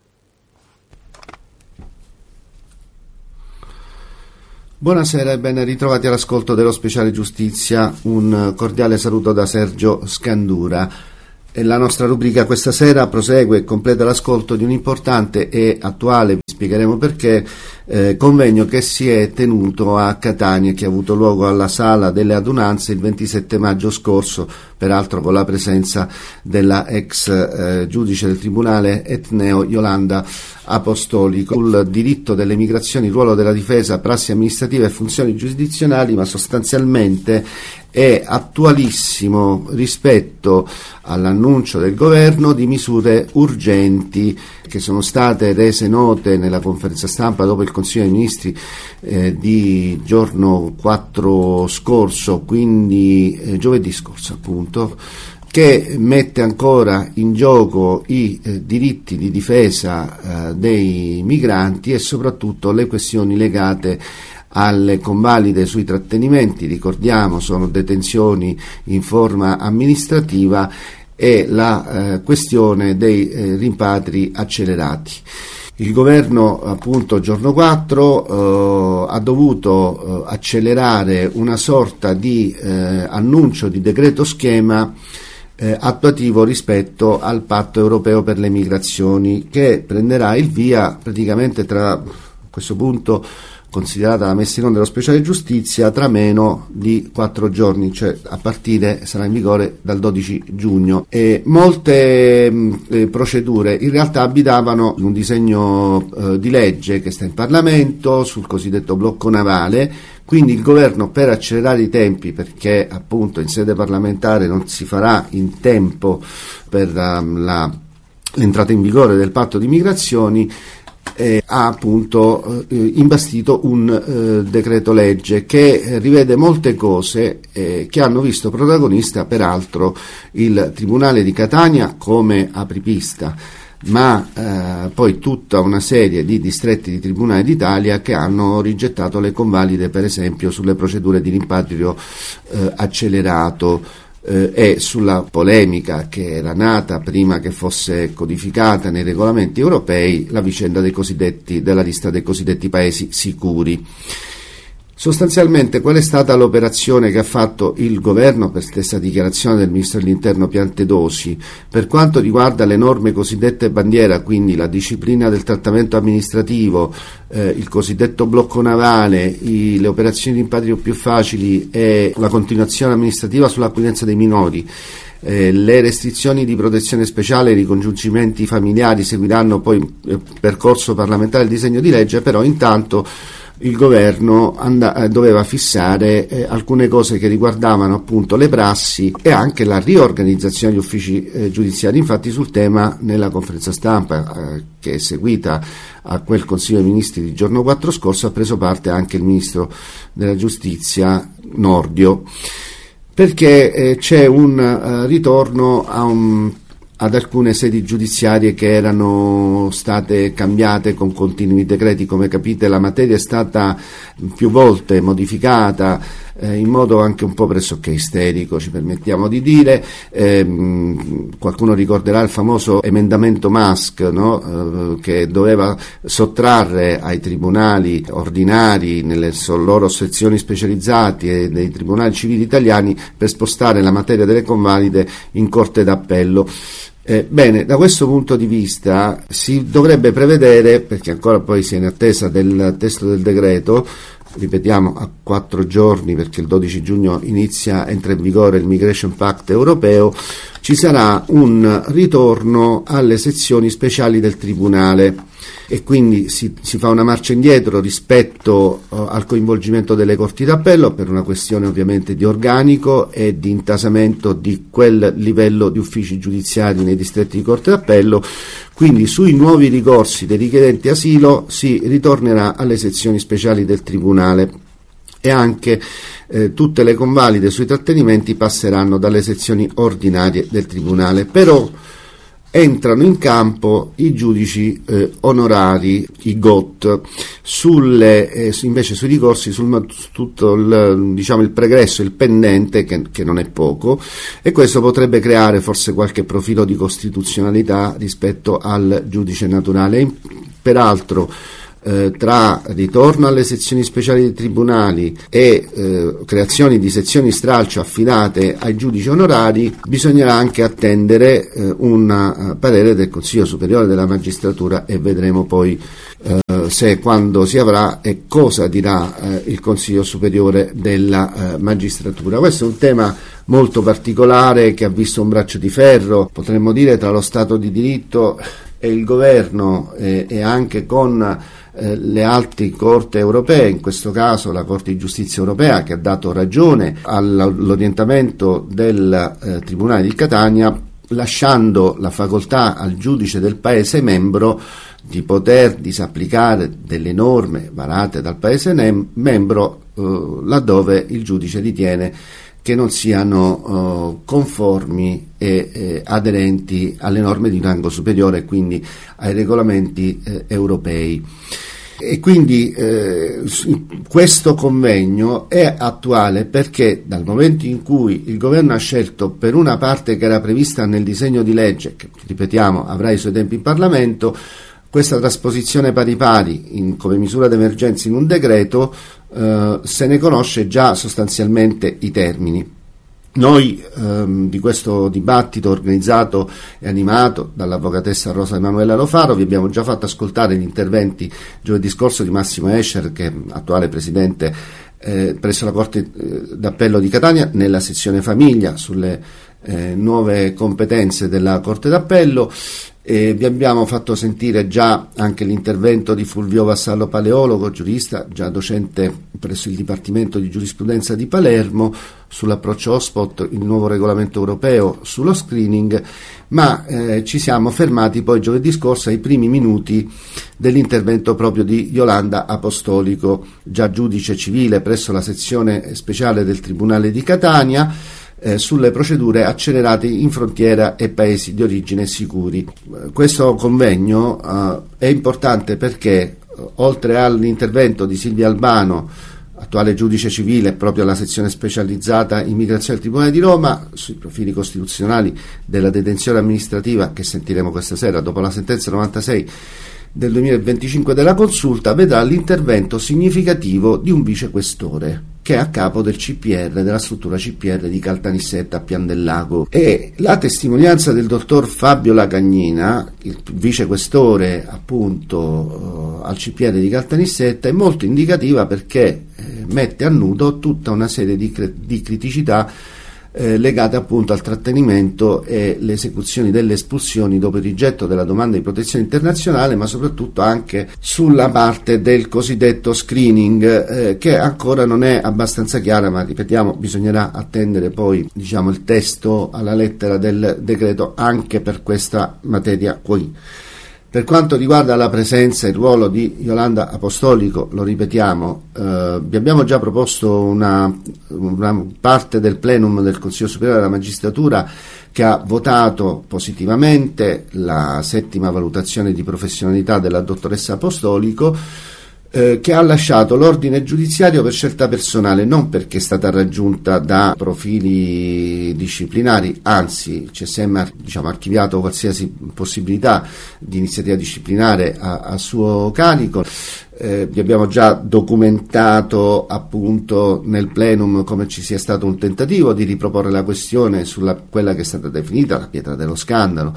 Buonasera e ben ritrovati all'ascolto dello speciale giustizia. Un cordiale saluto da Sergio Scandura. E la nostra rubrica questa sera prosegue e completa l'ascolto di un importante e attuale, vi spiegheremo perché, eh, convegno che si è tenuto a Catania, che ha avuto luogo alla Sala delle Adunanze il ventisette maggio scorso, peraltro con la presenza della ex eh, giudice del Tribunale etneo Yolanda Apostolico, sul diritto delle migrazioni, ruolo della difesa, prassi amministrativa e funzioni giurisdizionali, ma sostanzialmente è attualissimo rispetto all'annuncio del governo di misure urgenti che sono state rese note nella conferenza stampa dopo il Consiglio dei Ministri eh, di giorno quattro scorso, quindi eh, giovedì scorso appunto, che mette ancora in gioco i eh, diritti di difesa eh, dei migranti e soprattutto le questioni legate alle convalide sui trattenimenti. Ricordiamo, sono detenzioni in forma amministrativa, e la eh, questione dei eh, rimpatri accelerati. Il governo appunto giorno quattro eh, ha dovuto eh, accelerare una sorta di eh, annuncio di decreto schema eh, attuativo rispetto al patto europeo per le migrazioni, che prenderà il via praticamente tra, a questo punto considerata la messa in onda dello speciale giustizia, tra meno di quattro giorni, cioè a partire, sarà in vigore dal dodici giugno. E molte eh, procedure in realtà abitavano un disegno eh, di legge che sta in Parlamento sul cosiddetto blocco navale, quindi il governo, per accelerare i tempi, perché appunto in sede parlamentare non si farà in tempo per la, la, l'entrata in vigore del patto di migrazioni, Eh, ha appunto eh, imbastito un eh, decreto legge che rivede molte cose eh, che hanno visto protagonista peraltro il Tribunale di Catania come apripista, ma eh, poi tutta una serie di distretti di Tribunale d'Italia che hanno rigettato le convalide, per esempio sulle procedure di rimpatrio eh, accelerato, Eh, e sulla polemica che era nata prima che fosse codificata nei regolamenti europei, la vicenda dei cosiddetti, della lista dei cosiddetti paesi sicuri. Sostanzialmente qual è stata l'operazione che ha fatto il governo, per stessa dichiarazione del ministro dell'Interno Piantedosi, per quanto riguarda le norme cosiddette bandiera, quindi la disciplina del trattamento amministrativo, eh, il cosiddetto blocco navale, i, le operazioni di rimpatrio più facili e la continuazione amministrativa sull'accoglienza dei minori. Eh, le restrizioni di protezione speciale e i ricongiungimenti familiari seguiranno poi il percorso parlamentare del disegno di legge, però intanto il governo and- eh, doveva fissare eh, alcune cose che riguardavano appunto le prassi e anche la riorganizzazione degli uffici eh, giudiziari. Infatti sul tema, nella conferenza stampa eh, che è seguita a quel Consiglio dei Ministri di giorno quattro scorso, ha preso parte anche il Ministro della Giustizia Nordio, perché eh, c'è un uh, ritorno a un ad alcune sedi giudiziarie che erano state cambiate con continui decreti. Come capite, la materia è stata più volte modificata eh, in modo anche un po' pressoché isterico, ci permettiamo di dire. Eh, qualcuno ricorderà il famoso emendamento Musk, no? eh, che doveva sottrarre ai tribunali ordinari, nelle loro sezioni specializzate e dei tribunali civili italiani, per spostare la materia delle convalide in Corte d'Appello. Eh, bene, da questo punto di vista si dovrebbe prevedere, perché ancora poi si è in attesa del testo del decreto, ripetiamo a quattro giorni perché il dodici giugno inizia, entra in vigore il Migration Pact europeo, ci sarà un ritorno alle sezioni speciali del Tribunale e quindi si, si fa una marcia indietro rispetto uh, al coinvolgimento delle Corti d'Appello, per una questione ovviamente di organico e di intasamento di quel livello di uffici giudiziari nei distretti di Corte d'Appello. Quindi sui nuovi ricorsi dei richiedenti asilo si ritornerà alle sezioni speciali del Tribunale e anche eh, tutte le convalide sui trattenimenti passeranno dalle sezioni ordinarie del Tribunale. Però entrano in campo i giudici eh, onorari, i G O T, sulle, eh, invece sui ricorsi, sul su tutto il, diciamo, il pregresso, il pendente, che, che non è poco, e questo potrebbe creare forse qualche profilo di costituzionalità rispetto al giudice naturale. Peraltro, Eh, tra ritorno alle sezioni speciali dei tribunali e eh, creazioni di sezioni stralcio affidate ai giudici onorari, bisognerà anche attendere eh, un uh, parere del Consiglio Superiore della Magistratura, e vedremo poi eh, se, quando si avrà, e cosa dirà eh, il Consiglio Superiore della eh, Magistratura. Questo è un tema molto particolare che ha visto un braccio di ferro, potremmo dire, tra lo Stato di diritto e il governo, e, e anche con eh, le alte corti europee, in questo caso la Corte di Giustizia europea, che ha dato ragione all'orientamento del eh, Tribunale di Catania, lasciando la facoltà al giudice del Paese membro di poter disapplicare delle norme varate dal Paese nem- membro eh, laddove il giudice ritiene che non siano uh, conformi e eh, aderenti alle norme di rango superiore, quindi ai regolamenti eh, europei. E quindi eh, questo convegno è attuale perché dal momento in cui il governo ha scelto, per una parte che era prevista nel disegno di legge, che ripetiamo avrà i suoi tempi in Parlamento, questa trasposizione pari pari in, come misura d'emergenza in un decreto, eh, se ne conosce già sostanzialmente i termini. Noi ehm, di questo dibattito organizzato e animato dall'avvocatessa Rosa Emanuela Alofaro vi abbiamo già fatto ascoltare gli interventi giovedì scorso di Massimo Escher, che è attuale presidente eh, presso la Corte eh, d'Appello di Catania, nella sezione famiglia, sulle eh, nuove competenze della Corte d'Appello. E vi abbiamo fatto sentire già anche l'intervento di Fulvio Vassallo Paleologo, giurista, già docente presso il Dipartimento di Giurisprudenza di Palermo, sull'approccio hotspot, il nuovo regolamento europeo sullo screening, ma eh, ci siamo fermati poi giovedì scorso ai primi minuti dell'intervento proprio di Iolanda Apostolico, già giudice civile presso la sezione speciale del Tribunale di Catania, Eh, sulle procedure accelerate in frontiera e paesi di origine sicuri. Questo convegno eh, è importante perché, eh, oltre all'intervento di Silvia Albano, attuale giudice civile proprio alla sezione specializzata immigrazione del Tribunale di Roma, sui profili costituzionali della detenzione amministrativa, che sentiremo questa sera dopo la sentenza novantasei del duemilaventicinque della Consulta, vedrà l'intervento significativo di un vicequestore che è a capo del C P R, della struttura C P R di Caltanissetta a Pian del Lago, e la testimonianza del dottor Fabio Lacagnina, il vicequestore appunto uh, al C P R di Caltanissetta, è molto indicativa perché eh, mette a nudo tutta una serie di, cre- di criticità Eh, legate appunto al trattenimento e le esecuzioni delle espulsioni dopo il rigetto della domanda di protezione internazionale, ma soprattutto anche sulla parte del cosiddetto screening, eh, che ancora non è abbastanza chiara, ma ripetiamo, bisognerà attendere poi diciamo il testo alla lettera del decreto anche per questa materia qui. Per quanto riguarda la presenza e il ruolo di Iolanda Apostolico, lo ripetiamo, eh, vi abbiamo già proposto una, una parte del plenum del Consiglio Superiore della Magistratura che ha votato positivamente la settima valutazione di professionalità della dottoressa Apostolico, eh, che ha lasciato l'ordine giudiziario per scelta personale, non perché è stata raggiunta da profili disciplinari, anzi c'è sempre diciamo, archiviato qualsiasi possibilità di iniziativa disciplinare a, a suo carico. Eh, vi abbiamo già documentato appunto nel plenum come ci sia stato un tentativo di riproporre la questione sulla quella che è stata definita la pietra dello scandalo,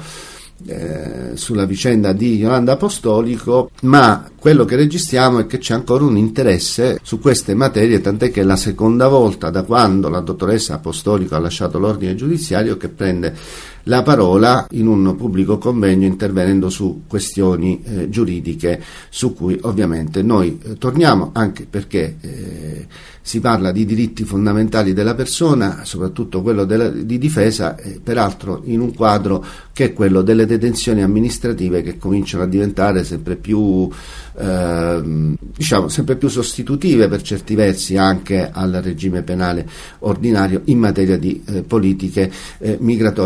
Eh, sulla vicenda di Iolanda Apostolico, ma quello che registriamo è che c'è ancora un interesse su queste materie, tant'è che è la seconda volta da quando la dottoressa Apostolico ha lasciato l'ordine giudiziario che prende la parola in un pubblico convegno intervenendo su questioni eh, giuridiche su cui ovviamente noi eh, torniamo, anche perché eh, si parla di diritti fondamentali della persona, soprattutto quello della, di difesa, eh, peraltro in un quadro che è quello delle detenzioni amministrative che cominciano a diventare sempre più eh, diciamo sempre più sostitutive per certi versi anche al regime penale ordinario in materia di eh, politiche eh, migratorie. È vero che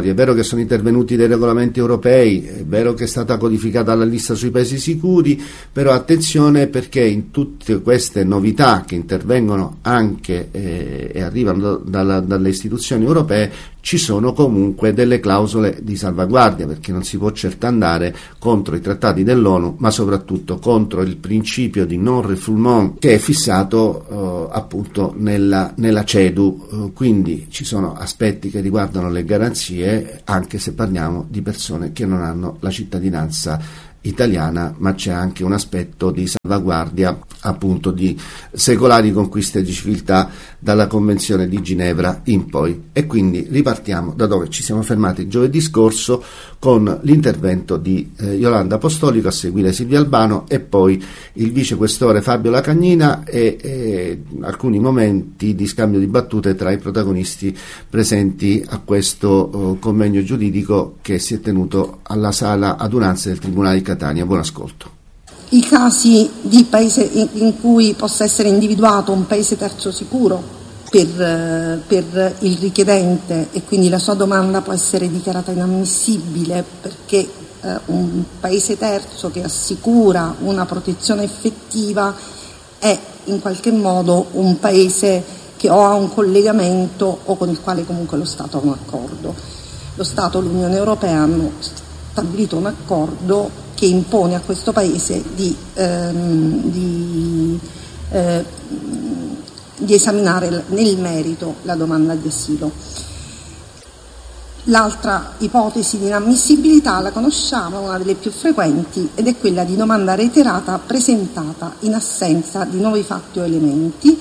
sono intervenuti dei regolamenti europei, è vero che è stata codificata la lista sui paesi sicuri, però attenzione, perché in tutte queste novità che intervengono anche eh, e arrivano dalla, dalle istituzioni europee ci sono comunque delle clausole di salvaguardia, perché non si può certo andare contro i trattati dell'ONU, ma soprattutto contro il principio di non refoulement che è fissato eh, appunto nella, nella CEDU, eh, quindi ci sono aspetti che riguardano le garanzie, anche se parliamo di persone che non hanno la cittadinanza italiana, ma c'è anche un aspetto di salvaguardia appunto di secolari conquiste di civiltà dalla Convenzione di Ginevra in poi. E quindi ripartiamo da dove ci siamo fermati giovedì scorso con l'intervento di eh, Iolanda Apostolico, a seguire Silvia Albano e poi il vicequestore Fabio Lacagnina e, e alcuni momenti di scambio di battute tra i protagonisti presenti a questo eh, convegno giuridico che si è tenuto alla sala adunanze del Tribunale di Catania. Buon ascolto. I casi di paese in cui possa essere individuato un paese terzo sicuro per, per il richiedente e quindi la sua domanda può essere dichiarata inammissibile perché eh, un paese terzo che assicura una protezione effettiva è in qualche modo un paese che o ha un collegamento o con il quale comunque lo Stato ha un accordo. Lo Stato e l'Unione Europea hanno stabilito un accordo che impone a questo Paese di, ehm, di, eh, di esaminare nel merito la domanda di asilo. L'altra ipotesi di inammissibilità la conosciamo, una delle più frequenti, ed è quella di domanda reiterata presentata in assenza di nuovi fatti o elementi.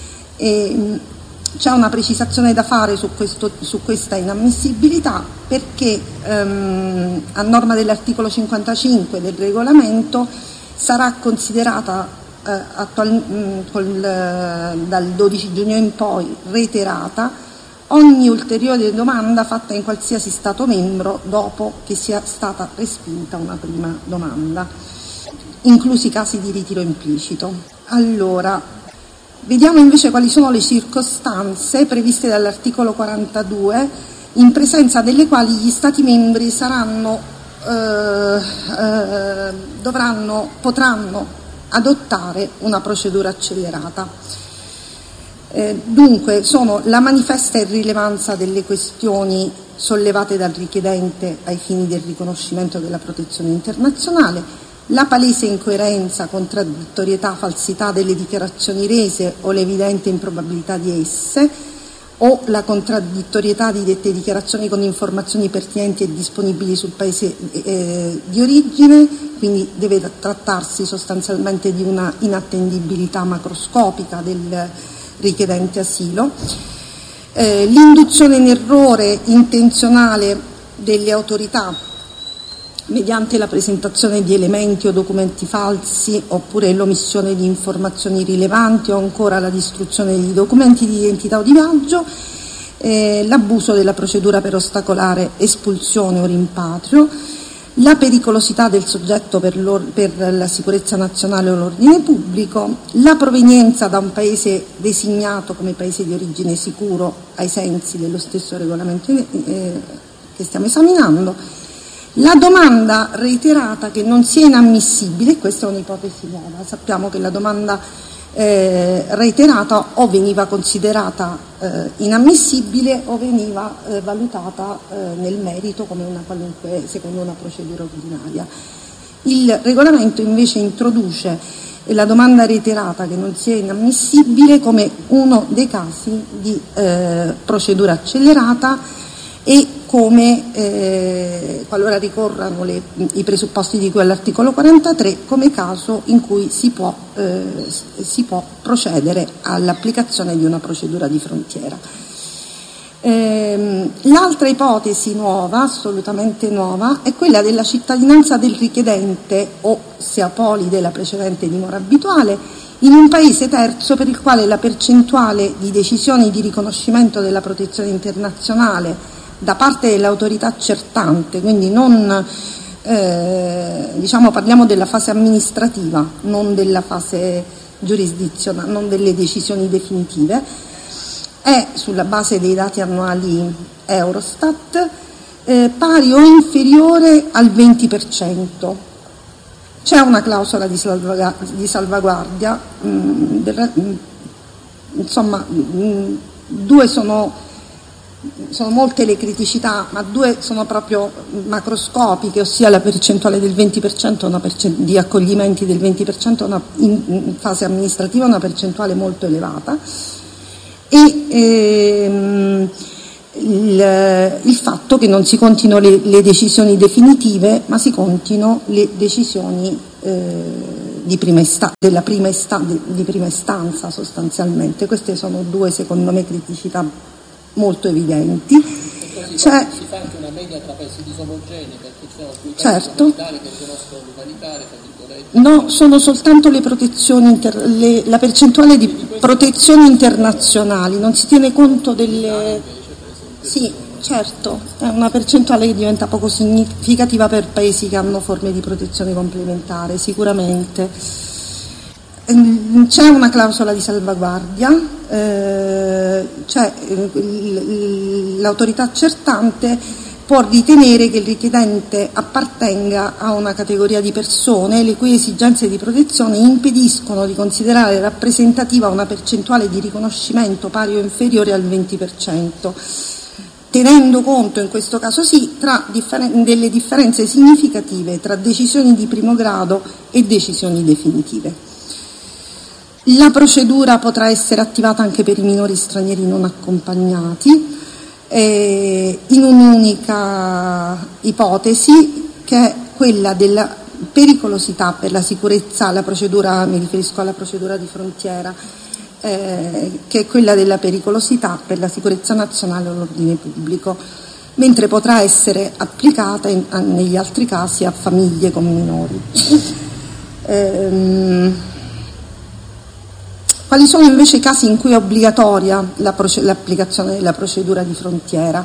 E, c'è una precisazione da fare su, questo, su questa inammissibilità perché ehm, a norma dell'articolo cinquantacinque del regolamento sarà considerata eh, attual, mh, col, dal dodici giugno in poi reiterata ogni ulteriore domanda fatta in qualsiasi Stato membro dopo che sia stata respinta una prima domanda, inclusi i casi di ritiro implicito. Allora, vediamo invece quali sono le circostanze previste dall'articolo quarantadue in presenza delle quali gli Stati membri saranno, eh, eh, dovranno, potranno adottare una procedura accelerata. Eh, dunque sono la manifesta irrilevanza delle questioni sollevate dal richiedente ai fini del riconoscimento della protezione internazionale, la palese incoerenza, contraddittorietà, falsità delle dichiarazioni rese o l'evidente improbabilità di esse, o la contraddittorietà di dette dichiarazioni con informazioni pertinenti e disponibili sul paese eh, di origine, quindi deve trattarsi sostanzialmente di una inattendibilità macroscopica del richiedente asilo, eh, l'induzione in errore intenzionale delle autorità mediante la presentazione di elementi o documenti falsi, oppure l'omissione di informazioni rilevanti o ancora la distruzione di documenti di identità o di viaggio, eh, l'abuso della procedura per ostacolare espulsione o rimpatrio, la pericolosità del soggetto per, per la sicurezza nazionale o l'ordine pubblico, la provenienza da un paese designato come paese di origine sicuro ai sensi dello stesso regolamento eh, che stiamo esaminando, la domanda reiterata che non sia inammissibile. Questa è un'ipotesi nuova. Sappiamo che la domanda eh, reiterata o veniva considerata eh, inammissibile o veniva eh, valutata eh, nel merito come una qualunque, secondo una procedura ordinaria. Il regolamento invece introduce la domanda reiterata che non sia inammissibile come uno dei casi di eh, procedura accelerata e come, eh, qualora ricorrano le, i presupposti di cui all'articolo quarantatré, come caso in cui si può, eh, si può procedere all'applicazione di una procedura di frontiera. Eh, l'altra ipotesi nuova, assolutamente nuova, è quella della cittadinanza del richiedente o, se apolide, la precedente dimora abituale, in un paese terzo per il quale la percentuale di decisioni di riconoscimento della protezione internazionale da parte dell'autorità accertante, quindi non eh, diciamo parliamo della fase amministrativa, non della fase giurisdizionale, non delle decisioni definitive, è sulla base dei dati annuali Eurostat eh, pari o inferiore al venti per cento. C'è una clausola di, salvaga- di salvaguardia, mh, del, mh, insomma mh, due sono, sono molte le criticità, ma due sono proprio macroscopiche, ossia la percentuale del venti per cento una percent- di accoglimenti del venti per cento una, in, in fase amministrativa, una percentuale molto elevata, e ehm, Il, il fatto che non si contino le, le decisioni definitive, ma si contino le decisioni eh, di prima ista- della prima, ista- di prima istanza sostanzialmente. Queste sono due, secondo me, criticità molto evidenti. Cioè, si fa anche una media tra paesi disomogenei, perché ci sono alcuni paesi certo, umanitari che conoscono l'umanitaria, tra virgolette. No, sono soltanto le protezioni inter- le, la percentuale di protezioni internazionali, non si tiene conto delle... Sì, certo, è una percentuale che diventa poco significativa per paesi che hanno forme di protezione complementare, sicuramente. C'è una clausola di salvaguardia, eh, cioè l'autorità accertante può ritenere che il richiedente appartenga a una categoria di persone le cui esigenze di protezione impediscono di considerare rappresentativa una percentuale di riconoscimento pari o inferiore al venti per cento. Tenendo conto, in questo caso sì, tra differen- delle differenze significative tra decisioni di primo grado e decisioni definitive. La procedura potrà essere attivata anche per i minori stranieri non accompagnati, eh, in un'unica ipotesi, che è quella della pericolosità per la sicurezza. La procedura, mi riferisco alla procedura di frontiera, Eh, che è quella della pericolosità per la sicurezza nazionale o l'ordine pubblico, mentre potrà essere applicata in, a, negli altri casi a famiglie con minori. Ehm, quali sono invece i casi in cui è obbligatoria la proce- l'applicazione della procedura di frontiera?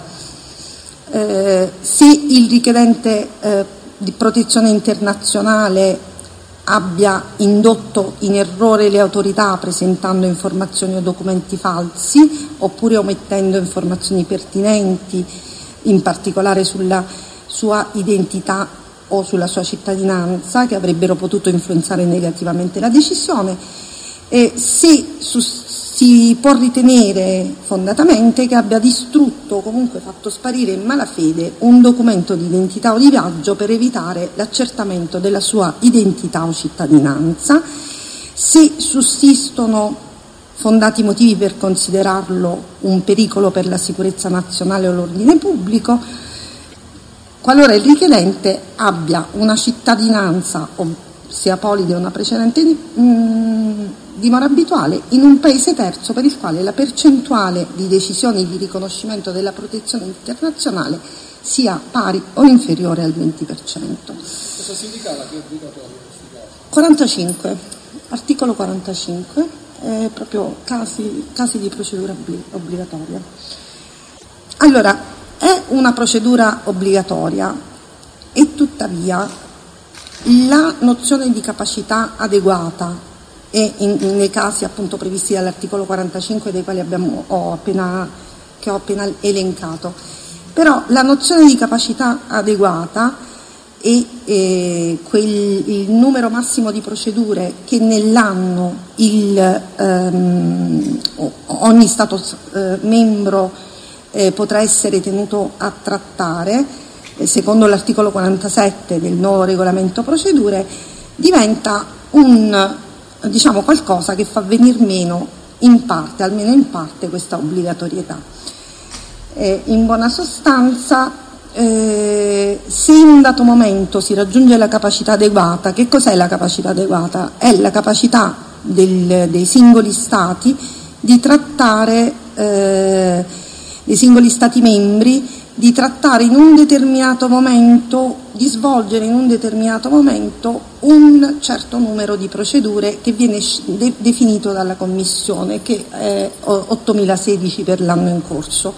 Eh, se il richiedente eh, di protezione internazionale abbia indotto in errore le autorità presentando informazioni o documenti falsi, oppure omettendo informazioni pertinenti, in particolare sulla sua identità o sulla sua cittadinanza, che avrebbero potuto influenzare negativamente la decisione, e se su, si può ritenere fondatamente che abbia distrutto o comunque fatto sparire in malafede un documento di identità o di viaggio per evitare l'accertamento della sua identità o cittadinanza, se sussistono fondati motivi per considerarlo un pericolo per la sicurezza nazionale o l'ordine pubblico, qualora il richiedente abbia una cittadinanza o sia apolide una precedente di, mh, dimora abituale in un paese terzo per il quale la percentuale di decisioni di riconoscimento della protezione internazionale sia pari o inferiore al venti per cento. Cosa si indicava che è obbligatorio in questi casi? quarantacinque, articolo quarantacinque, eh, proprio casi, casi di procedura obbligatoria. Allora, è una procedura obbligatoria e tuttavia la nozione di capacità adeguata e in, in, nei casi appunto previsti dall'articolo quarantacinque dei quali abbiamo, ho appena, che ho appena elencato, però la nozione di capacità adeguata e, e quel, il numero massimo di procedure che nell'anno il, ehm, ogni Stato eh, membro eh, potrà essere tenuto a trattare secondo l'articolo quarantasette del nuovo regolamento procedure, diventa un, diciamo, qualcosa che fa venir meno in parte, almeno in parte, questa obbligatorietà. Eh, in buona sostanza, eh, se in un dato momento si raggiunge la capacità adeguata, che cos'è la capacità adeguata? È la capacità del, dei singoli Stati di trattare, eh, dei singoli Stati membri, di trattare in un determinato momento, di svolgere in un determinato momento un certo numero di procedure che viene de- definito dalla Commissione, che è ottomilasedici per l'anno in corso.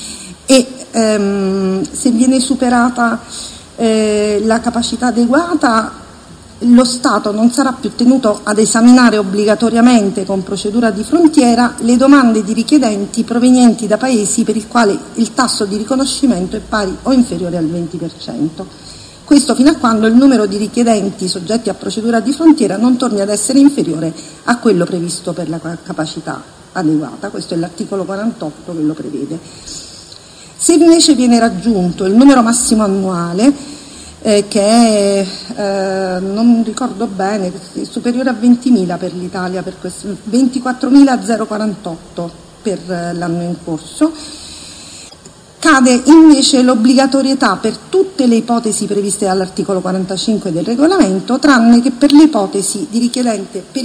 E ehm, se viene superata eh, la capacità adeguata, lo Stato non sarà più tenuto ad esaminare obbligatoriamente con procedura di frontiera le domande di richiedenti provenienti da paesi per il quale il tasso di riconoscimento è pari o inferiore al venti per cento. Questo fino a quando il numero di richiedenti soggetti a procedura di frontiera non torni ad essere inferiore a quello previsto per la capacità adeguata. Questo è l'articolo quarantotto che lo prevede. Se invece viene raggiunto il numero massimo annuale, Eh, che è, eh, non ricordo bene, è superiore a ventimila per l'Italia, per questo, ventiquattromilaquarantotto per eh, l'anno in corso, cade invece l'obbligatorietà per tutte le ipotesi previste dall'articolo quarantacinque del regolamento, tranne che per le ipotesi di richiedente per